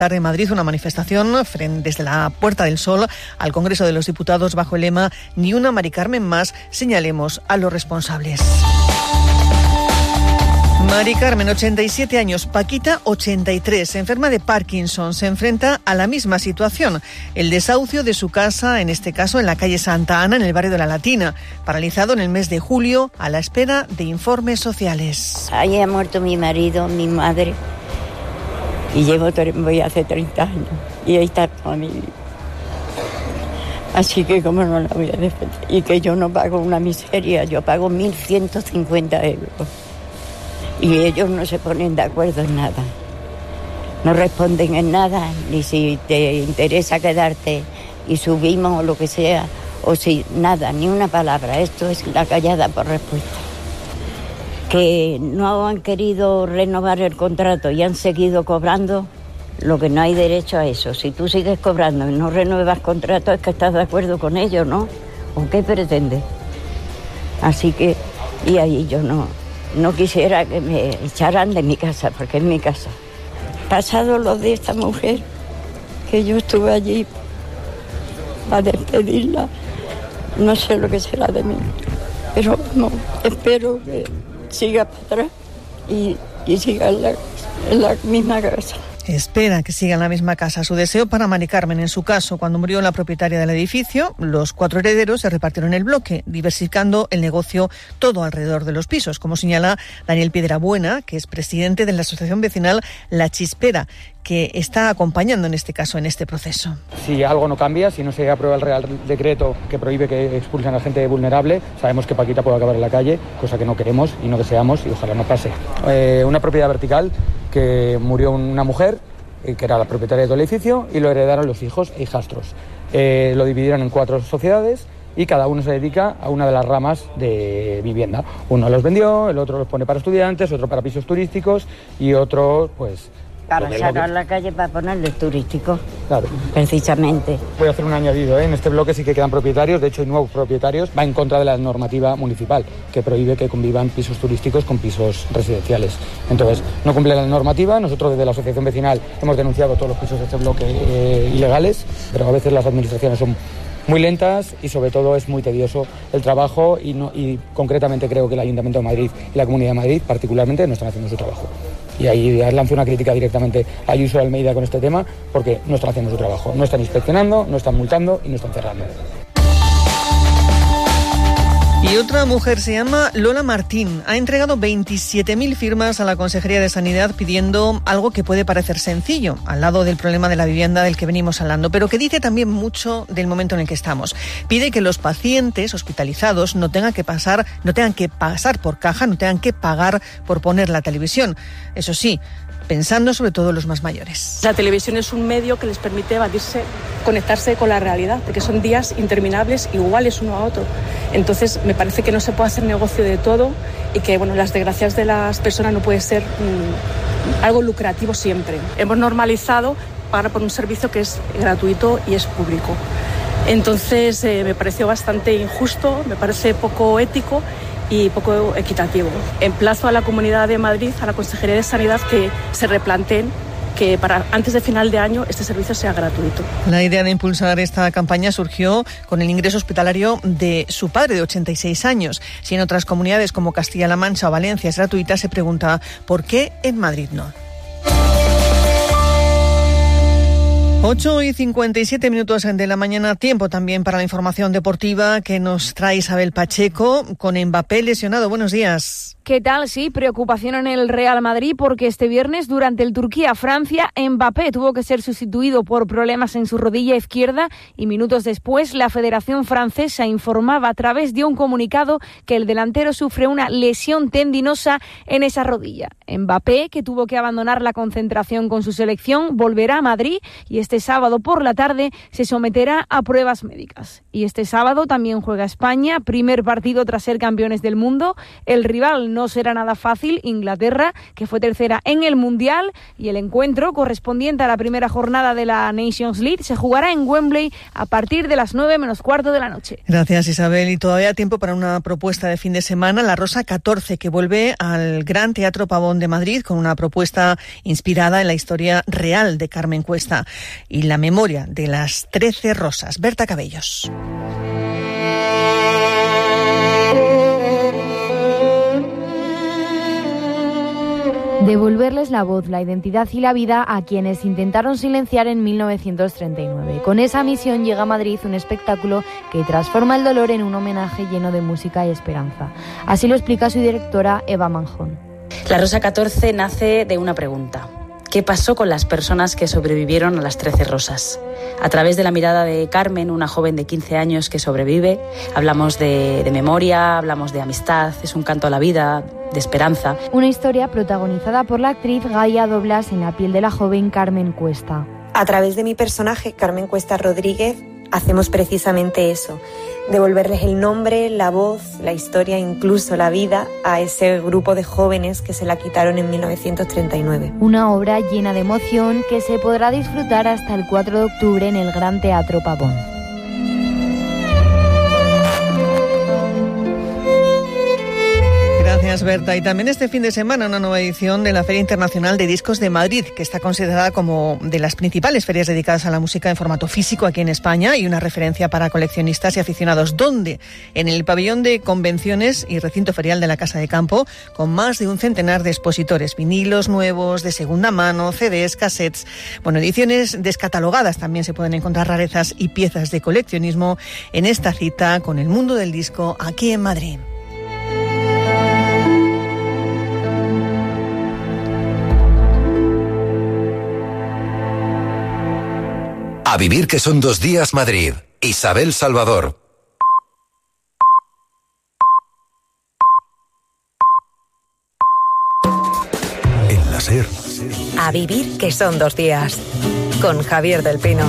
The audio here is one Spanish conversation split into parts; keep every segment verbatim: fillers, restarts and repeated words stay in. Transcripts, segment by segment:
de Madrid una manifestación desde la Puerta del Sol al Congreso de los Diputados bajo el lema Ni una Mari Carmen más, señalemos a los responsables. Mari Carmen, ochenta y siete años, Paquita, ochenta y tres, enferma de Parkinson, se enfrenta a la misma situación, el desahucio de su casa, en este caso en la calle Santa Ana, en el barrio de La Latina, paralizado en el mes de julio a la espera de informes sociales. Ahí ha muerto mi marido, mi madre, y llevo, voy hace treinta años, y ahí está toda mi vida. Así que cómo no la voy a defender. Y que yo no pago una miseria, yo pago mil ciento cincuenta euros. Y ellos no se ponen de acuerdo en nada. No responden en nada, ni si te interesa quedarte y subimos o lo que sea, o si nada, ni una palabra. Esto es la callada por respuesta. Que no han querido renovar el contrato y han seguido cobrando, lo que no hay derecho a eso. Si tú sigues cobrando y no renuevas contrato, es que estás de acuerdo con ellos, ¿no? ¿O qué pretendes? Así que, y ahí yo no, no quisiera que me echaran de mi casa, porque es mi casa. Pasado lo de esta mujer, que yo estuve allí a despedirla, no sé lo que será de mí, pero no, espero que siga para atrás y, y siga en la, en la misma casa. Espera que siga en la misma casa. Su deseo para Mari Carmen, en su caso, cuando murió la propietaria del edificio, los cuatro herederos se repartieron el bloque, diversificando el negocio todo alrededor de los pisos, como señala Daniel Piedrabuena, que es presidente de la asociación vecinal La Chispera, que está acompañando en este caso, en este proceso. Si algo no cambia, si no se aprueba el Real Decreto que prohíbe que expulsen a gente vulnerable, sabemos que Paquita puede acabar en la calle, cosa que no queremos y no deseamos y ojalá no pase. Eh, una propiedad vertical que murió una mujer, eh, que era la propietaria de todo el edificio, y lo heredaron los hijos e hijastros. Eh, lo dividieron en cuatro sociedades y cada uno se dedica a una de las ramas de vivienda. Uno los vendió, el otro los pone para estudiantes, otro para pisos turísticos y otro, pues... Para sacar la calle para ponerles turísticos, claro, precisamente. Voy a hacer un añadido, ¿eh? En este bloque sí que quedan propietarios, de hecho hay nuevos propietarios, va en contra de la normativa municipal, que prohíbe que convivan pisos turísticos con pisos residenciales. Entonces, no cumple la normativa, nosotros desde la asociación vecinal hemos denunciado todos los pisos de este bloque eh, ilegales, pero a veces las administraciones son muy lentas y sobre todo es muy tedioso el trabajo y, no, y concretamente creo que el Ayuntamiento de Madrid y la Comunidad de Madrid particularmente no están haciendo su trabajo. Y ahí lanzo una crítica directamente a Ayuso y Almeida con este tema porque no están haciendo su trabajo. No están inspeccionando, no están multando y no están cerrando. Y otra mujer se llama Lola Martín. Ha entregado veintisiete mil firmas a la Consejería de Sanidad pidiendo algo que puede parecer sencillo, al lado del problema de la vivienda del que venimos hablando, pero que dice también mucho del momento en el que estamos. Pide que los pacientes hospitalizados no tengan que pasar, no tengan que pasar por caja, no tengan que pagar por poner la televisión. Eso sí, pensando sobre todo en los más mayores. La televisión es un medio que les permite evadirse, conectarse con la realidad, porque son días interminables, iguales uno a otro. Entonces, me parece que no se puede hacer negocio de todo y que, bueno, las desgracias de las personas no puede ser mmm, algo lucrativo siempre. Hemos normalizado pagar por un servicio que es gratuito y es público. Entonces, eh, me pareció bastante injusto, me parece poco ético y poco equitativo. Emplazo a la Comunidad de Madrid, a la Consejería de Sanidad, que se replanteen que para antes de final de año este servicio sea gratuito. La idea de impulsar esta campaña surgió con el ingreso hospitalario de su padre de ochenta y seis años. Si en otras comunidades como Castilla-La Mancha o Valencia es gratuita, se pregunta ¿por qué en Madrid no? ocho y cincuenta y siete minutos de la mañana, tiempo también para la información deportiva que nos trae Isabel Pacheco con Mbappé lesionado. Buenos días. ¿Qué tal? Sí, preocupación en el Real Madrid porque este viernes durante el Turquía-Francia, Mbappé tuvo que ser sustituido por problemas en su rodilla izquierda y minutos después la Federación Francesa informaba a través de un comunicado que el delantero sufre una lesión tendinosa en esa rodilla. Mbappé, que tuvo que abandonar la concentración con su selección, volverá a Madrid y este sábado por la tarde se someterá a pruebas médicas. Y este sábado también juega España, primer partido tras ser campeones del mundo. El rival no no será nada fácil. Inglaterra, que fue tercera en el Mundial, y el encuentro correspondiente a la primera jornada de la Nations League se jugará en Wembley a partir de las nueve menos cuarto de la noche. Gracias, Isabel. Y todavía tiempo para una propuesta de fin de semana, La Rosa catorce, que vuelve al Gran Teatro Pavón de Madrid con una propuesta inspirada en la historia real de Carmen Cuesta y la memoria de las trece rosas. Berta Cabellos. Devolverles la voz, la identidad y la vida a quienes intentaron silenciar en mil novecientos treinta y nueve. Con esa misión llega a Madrid un espectáculo que transforma el dolor en un homenaje lleno de música y esperanza. Así lo explica su directora, Eva Manjón. La Rosa catorce nace de una pregunta. ¿Qué pasó con las personas que sobrevivieron a las trece rosas? A través de la mirada de Carmen, una joven de quince años que sobrevive, hablamos de, de memoria, hablamos de amistad, es un canto a la vida, de esperanza. Una historia protagonizada por la actriz Gaia Doblas en la piel de la joven Carmen Cuesta. A través de mi personaje, Carmen Cuesta Rodríguez, hacemos precisamente eso, devolverles el nombre, la voz, la historia, incluso la vida a ese grupo de jóvenes que se la quitaron en mil novecientos treinta y nueve. Una obra llena de emoción que se podrá disfrutar hasta el cuatro de octubre en el Gran Teatro Pavón. Gracias, Berta. Y también este fin de semana una nueva edición de la Feria Internacional de Discos de Madrid, que está considerada como de las principales ferias dedicadas a la música en formato físico aquí en España y una referencia para coleccionistas y aficionados. ¿Dónde? En el pabellón de convenciones y recinto ferial de la Casa de Campo, con más de un centenar de expositores, vinilos nuevos, de segunda mano, C Ds, cassettes, bueno, ediciones descatalogadas. También se pueden encontrar rarezas y piezas de coleccionismo en esta cita con el mundo del disco aquí en Madrid. A vivir que son dos días Madrid. Isabel Salvador. En la SER. A vivir que son dos días. Con Javier del Pino.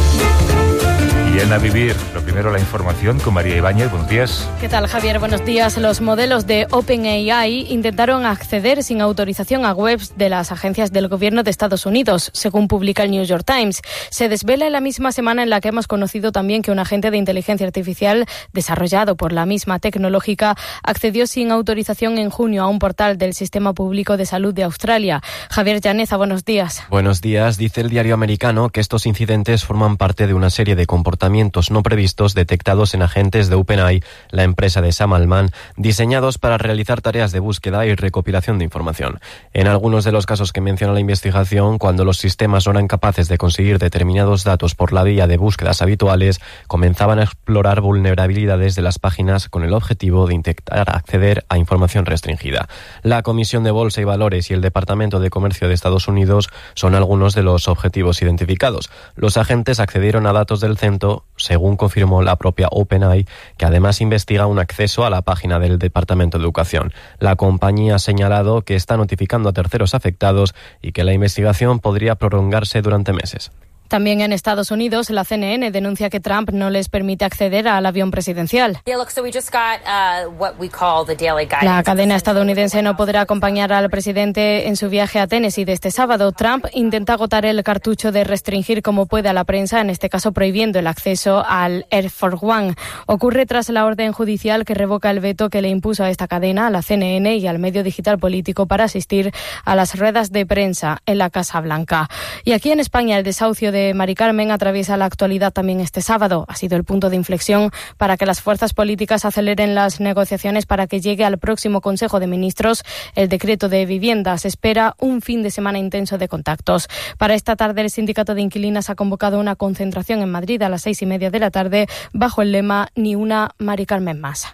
Y en A Vivir, lo primero la información con María Ibáñez. Buenos días. ¿Qué tal, Javier? Buenos días. Los modelos de OpenAI intentaron acceder sin autorización a webs de las agencias del gobierno de Estados Unidos, según publica el New York Times. Se desvela en la misma semana en la que hemos conocido también que un agente de inteligencia artificial desarrollado por la misma tecnológica accedió sin autorización en junio a un portal del Sistema Público de Salud de Australia. Javier Llaneza, buenos días. Buenos días. Dice el diario americano que estos incidentes forman parte de una serie de comportamientos no previstos detectados en agentes de OpenAI, la empresa de Sam Altman, diseñados para realizar tareas de búsqueda y recopilación de información. En algunos de los casos que menciona la investigación, cuando los sistemas no eran capaces de conseguir determinados datos por la vía de búsquedas habituales, comenzaban a explorar vulnerabilidades de las páginas con el objetivo de intentar acceder a información restringida. La Comisión de Bolsa y Valores y el Departamento de Comercio de Estados Unidos son algunos de los objetivos identificados. Los agentes accedieron a datos del centro, según confirmó la propia OpenAI, que además investiga un acceso a la página del Departamento de Educación. La compañía ha señalado que está notificando a terceros afectados y que la investigación podría prolongarse durante meses. También en Estados Unidos, la C N N denuncia que Trump no les permite acceder al avión presidencial. La cadena estadounidense no podrá acompañar al presidente en su viaje a Tennessee de este sábado. Trump intenta agotar el cartucho de restringir como puede a la prensa, en este caso prohibiendo el acceso al Air Force One. Ocurre tras la orden judicial que revoca el veto que le impuso a esta cadena, a la C N N y al medio digital político para asistir a las ruedas de prensa en la Casa Blanca. Y aquí en España, el desahucio de Mari Carmen atraviesa la actualidad también este sábado. Ha sido el punto de inflexión para que las fuerzas políticas aceleren las negociaciones para que llegue al próximo Consejo de Ministros el decreto de vivienda. Se espera un fin de semana intenso de contactos. Para esta tarde, el Sindicato de Inquilinas ha convocado una concentración en Madrid a las seis y media de la tarde bajo el lema Ni una Mari Carmen más.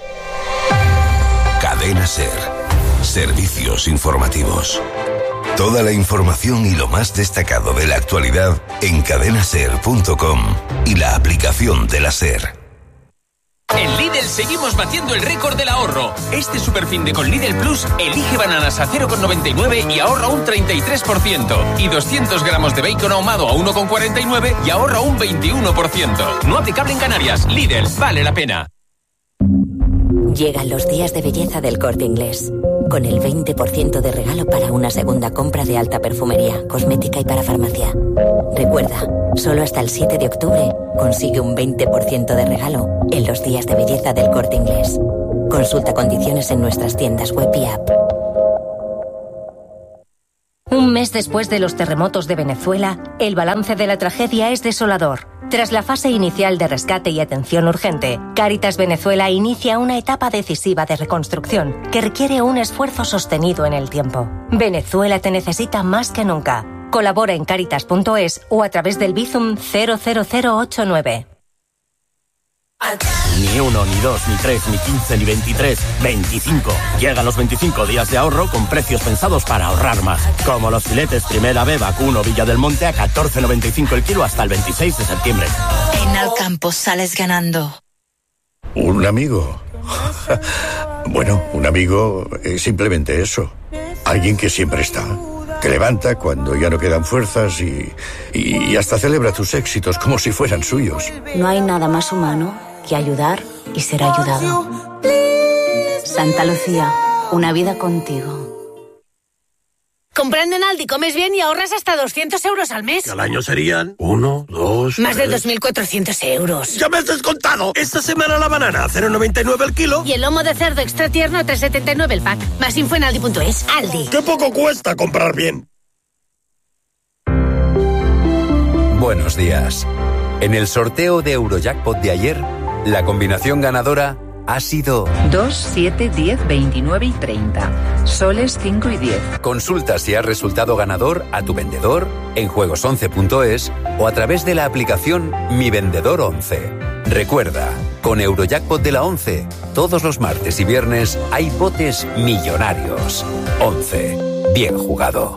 Cadena SER. Servicios informativos. Toda la información y lo más destacado de la actualidad en cadena ser punto com y la aplicación de la SER. En Lidl seguimos batiendo el récord del ahorro. Este superfin de con Lidl Plus elige bananas a cero coma noventa y nueve y ahorra un treinta y tres por ciento. Y doscientos gramos de bacon ahumado a uno coma cuarenta y nueve y ahorra un veintiuno por ciento. No aplicable en Canarias. Lidl, vale la pena. Llegan los días de belleza del Corte Inglés, con el veinte por ciento de regalo para una segunda compra de alta perfumería, cosmética y para farmacia. Recuerda, solo hasta el siete de octubre consigue un veinte por ciento de regalo en los días de belleza del Corte Inglés. Consulta condiciones en nuestras tiendas web y app. Un mes después de los terremotos de Venezuela, el balance de la tragedia es desolador. Tras la fase inicial de rescate y atención urgente, Cáritas Venezuela inicia una etapa decisiva de reconstrucción que requiere un esfuerzo sostenido en el tiempo. Venezuela te necesita más que nunca. Colabora en cáritas punto es o a través del Bizum cero cero cero ocho nueve. Ni uno, ni dos, ni tres, ni quince, ni veintitrés, veinticinco. Llegan los veinticinco días de ahorro con precios pensados para ahorrar más. Como los filetes Primera B Vacuno Villa del Monte a catorce noventa y cinco el kilo hasta el veintiséis de septiembre. En Alcampo sales ganando. ¿Un amigo? Bueno, un amigo es simplemente eso. Alguien que siempre está. Que levanta cuando ya no quedan fuerzas y, y hasta celebra tus éxitos como si fueran suyos. No hay nada más humano que ayudar y ser ayudado. Santa Lucía, una vida contigo. Comprando en Aldi comes bien y ahorras hasta doscientos euros al mes. Que al año serían uno, dos... Más de dos mil cuatrocientos euros. ¡Ya me has descontado! Esta semana la banana a cero noventa y nueve el kilo. Y el lomo de cerdo extra tierno a tres setenta y nueve el pack. Más info en aldi punto es. Aldi. ¡Qué poco cuesta comprar bien! Buenos días. En el sorteo de Eurojackpot de ayer, la combinación ganadora ha sido dos, siete, diez, veintinueve y treinta. Soles cinco y diez. Consulta si has resultado ganador a tu vendedor en juegos once punto es o a través de la aplicación Mi Vendedor once. Recuerda, con Eurojackpot de la once, todos los martes y viernes hay botes millonarios. once. Bien jugado.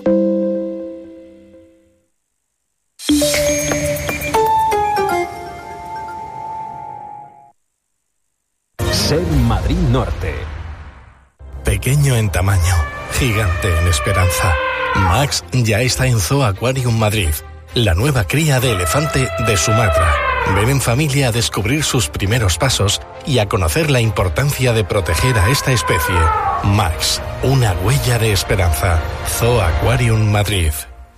Ser Madrid Norte. Pequeño en tamaño, gigante en esperanza. Max ya está en Zoo Aquarium Madrid, la nueva cría de elefante de Sumatra. Ven en familia a descubrir sus primeros pasos y a conocer la importancia de proteger a esta especie. Max, una huella de esperanza. Zoo Aquarium Madrid.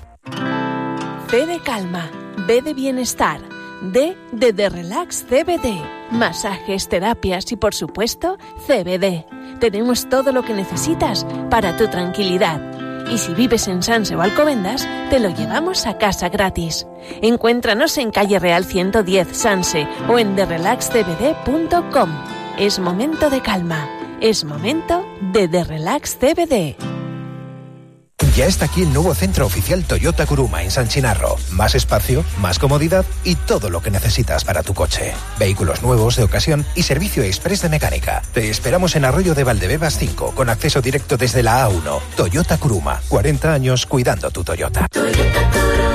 C de calma, B de bienestar, D de The Relax C B D. Masajes, terapias y por supuesto C B D. Tenemos todo lo que necesitas para tu tranquilidad. Y si vives en Sanse o Alcobendas, te lo llevamos a casa gratis. Encuéntranos en Calle Real ciento diez Sanse o en the relax c b d punto com. Es momento de calma. Es momento de The Relax C B D. Ya está aquí el nuevo centro oficial Toyota Kuruma en San Chinarro. Más espacio, más comodidad y todo lo que necesitas para tu coche. Vehículos nuevos, de ocasión y servicio express de mecánica. Te esperamos en Arroyo de Valdebebas cinco, con acceso directo desde la A uno. Toyota Kuruma, cuarenta años cuidando tu Toyota. Toyota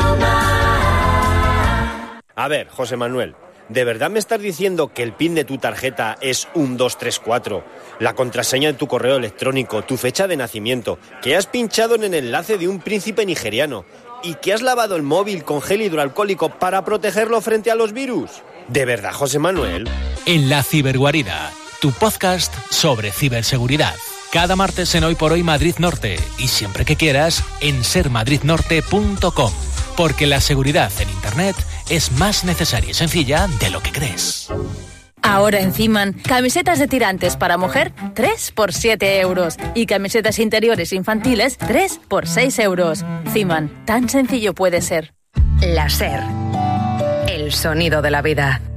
Kuruma. A ver, José Manuel, ¿de verdad me estás diciendo que el PIN de tu tarjeta es uno dos tres cuatro? La contraseña de tu correo electrónico, tu fecha de nacimiento, que has pinchado en el enlace de un príncipe nigeriano y que has lavado el móvil con gel hidroalcohólico para protegerlo frente a los virus. ¿De verdad, José Manuel? En La Ciberguarida, tu podcast sobre ciberseguridad. Cada martes en Hoy por Hoy Madrid Norte y siempre que quieras en ser madrid norte punto com. Porque la seguridad en Internet es más necesaria y sencilla de lo que crees. Ahora en Ciman, camisetas de tirantes para mujer, tres por siete euros. Y camisetas interiores infantiles, tres por seis euros. Ciman, tan sencillo puede ser. La SER, el sonido de la vida.